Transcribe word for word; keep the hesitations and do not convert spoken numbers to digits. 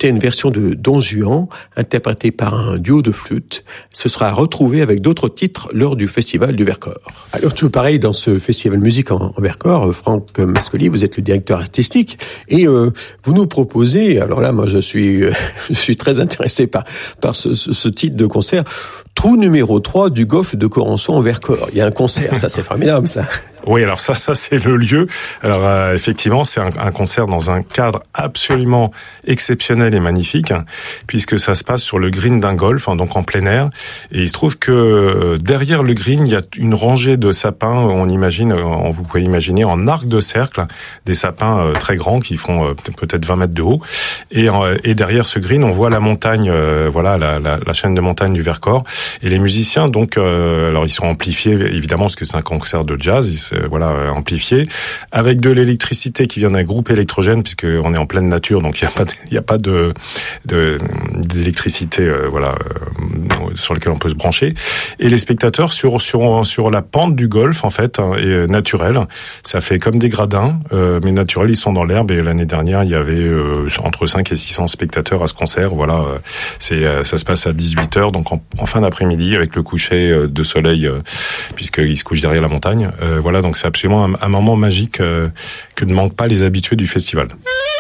C'était une version de Don Juan, interprétée par un duo de flûte. Ce sera retrouvé avec d'autres titres lors du Festival du Vercors. Alors, tout pareil, dans ce Festival Musique en, en Vercors, Franck Mascoli, vous êtes le directeur artistique, et euh, vous nous proposez, alors là, moi, je suis, euh, je suis très intéressé par, par ce, ce, ce titre de concert, Trou numéro trois du golfe de Corançon en Vercors. Il y a un concert, ça c'est formidable, ça. Oui, alors ça, ça c'est le lieu. Alors euh, effectivement, c'est un, un concert dans un cadre absolument exceptionnel et magnifique, hein, puisque ça se passe sur le green d'un golf, hein, donc en plein air. Et il se trouve que euh, derrière le green, il y a une rangée de sapins. On imagine, on vous pouvez imaginer en arc de cercle, des sapins euh, très grands qui font euh, peut-être vingt mètres de haut. Et, euh, et derrière ce green, on voit la montagne, euh, voilà, la, la, la chaîne de montagne du Vercors. Et les musiciens, donc, euh, alors ils sont amplifiés évidemment parce que c'est un concert de jazz. Ils se, voilà, amplifié, avec de l'électricité qui vient d'un groupe électrogène, puisque on est en pleine nature, donc il y a pas, il y a pas de, de d'électricité, euh, voilà, euh, sur lequel on peut se brancher. Et les spectateurs sur sur sur la pente du golfe, en fait, hein, et naturelle, ça fait comme des gradins, euh, mais naturels. Ils sont dans l'herbe. Et l'année dernière, il y avait euh, entre cinq et six cents spectateurs à ce concert. Voilà, euh, c'est ça se passe à dix-huit heures, donc en, en fin d'après-midi, avec le coucher de soleil, euh, puisqu'il se couche derrière la montagne. Euh, voilà, donc c'est absolument un, un moment magique euh, que ne manquent pas les habitués du festival.